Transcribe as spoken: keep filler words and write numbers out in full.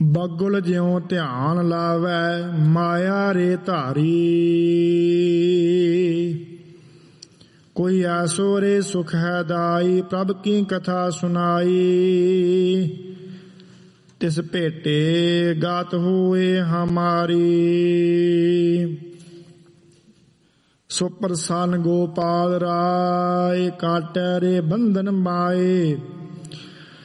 ਬਗੁਲ ਜਿਉ ਧਿਆਨ ਲਾਵੈ ਮਾਇਆ ਰੇ ਧਾਰੀ। ਕੋਈ ਐਸੋ ਰੇ ਸੁਖ ਹੈ ਦਾਈ ਪ੍ਰਭ ਕੀ ਕਥਾ ਸੁਨਾਈ। ਤਿਸ ਭੇਟੇ ਗਾਤ ਹੋਏ ਹਮਾਰੀ। ਸੋ ਪ੍ਰਸੰਨ ਗੋਪਾਲ ਰਾਏ ਕਾਟੈ ਰੇ ਬੰਧਨ ਮਾਏ।